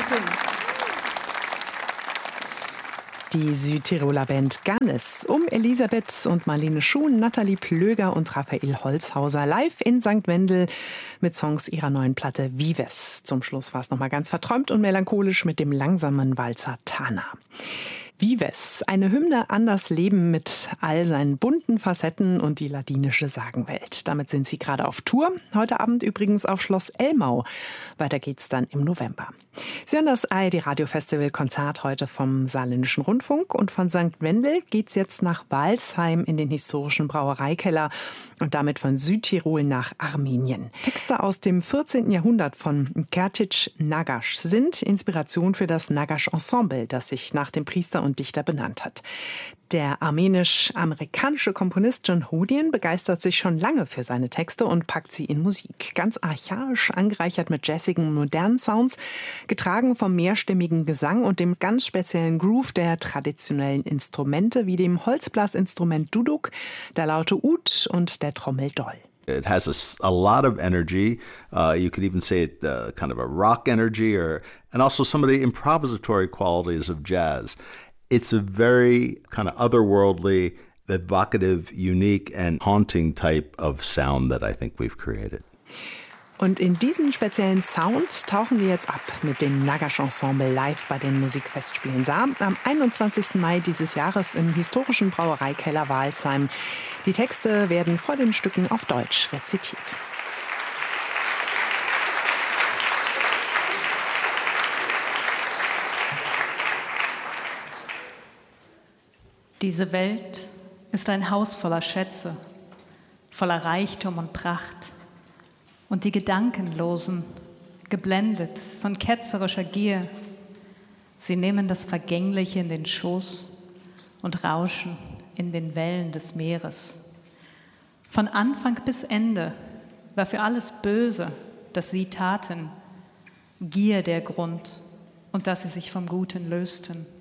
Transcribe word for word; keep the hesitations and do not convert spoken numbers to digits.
Dankeschön. Die Südtiroler Band Gannes um Elisabeth und Marlene Schuhn, Nathalie Plöger und Raphael Holzhauser live in Sankt Wendel mit Songs ihrer neuen Platte Vives. Zum Schluss war es nochmal ganz verträumt und melancholisch mit dem langsamen Walzer Tana. Vives, eine Hymne an das Leben mit all seinen bunten Facetten und die ladinische Sagenwelt. Damit sind sie gerade auf Tour. Heute Abend übrigens auf Schloss Elmau. Weiter geht's dann im November. Sie hören das A R D-Radio-Festival-Konzert heute vom Saarländischen Rundfunk. Und von Sankt Wendel geht's jetzt nach Walsheim in den historischen Brauereikeller und damit von Südtirol nach Armenien. Texte aus dem vierzehnten Jahrhundert von Kertic Nagash sind Inspiration für das Nagash-Ensemble, das sich nach dem Priester und Dichter benannt hat. Der armenisch-amerikanische Komponist John Hodien begeistert sich schon lange für seine Texte und packt sie in Musik. Ganz archaisch, angereichert mit jazzigen, modernen Sounds, getragen vom mehrstimmigen Gesang und dem ganz speziellen Groove der traditionellen Instrumente wie dem Holzblasinstrument Duduk, der Laute Ud und der Trommel Doll. It has a, a lot of energy. Uh, you could even say it uh, kind of a rock energy, or and also some of the improvisatory qualities of jazz. It's a very kind of otherworldly, evocative, unique and haunting type of sound that I think we've created. Und in diesen speziellen Sound tauchen wir jetzt ab mit dem Nagash Ensemble live bei den Musikfestspielen Saar am einundzwanzigsten Mai dieses Jahres im historischen Brauereikeller Walsheim. Die Texte werden vor den Stücken auf Deutsch rezitiert. Diese Welt ist ein Haus voller Schätze, voller Reichtum und Pracht. Und die Gedankenlosen, geblendet von ketzerischer Gier, sie nehmen das Vergängliche in den Schoß und rauschen in den Wellen des Meeres. Von Anfang bis Ende war für alles Böse, das sie taten, Gier der Grund und dass sie sich vom Guten lösten.